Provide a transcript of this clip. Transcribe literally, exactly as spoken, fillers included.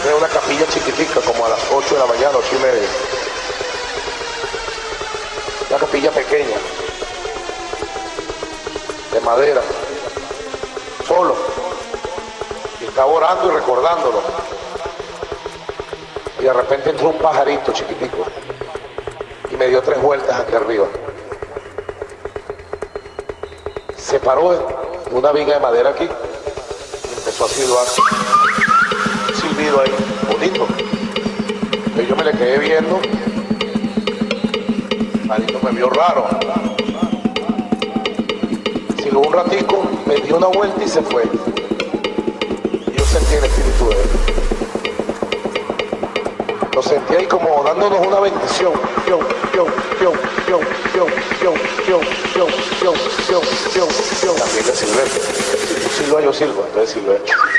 Era una capilla chiquitica, como a las ocho de la mañana, ocho y media. Una capilla pequeña, de madera, solo. Y estaba orando y recordándolo. Y de repente entró un pajarito chiquitico y me dio tres vueltas aquí arriba. Se paró en una viga de madera aquí y empezó a silbar. Un silbido ahí, bonito. Entonces yo me le quedé viendo. El pajarito me vio raro. Silbó un ratico, me dio una vuelta y se fue. Y yo sentí el espíritu de él. Lo sentí ahí como dándonos una bendición. Yo, yo, yo, yo, yo, yo, yo, yo, yo, yo, yo, yo. También le silbé. Si tú silbas, yo silbo, entonces silbé.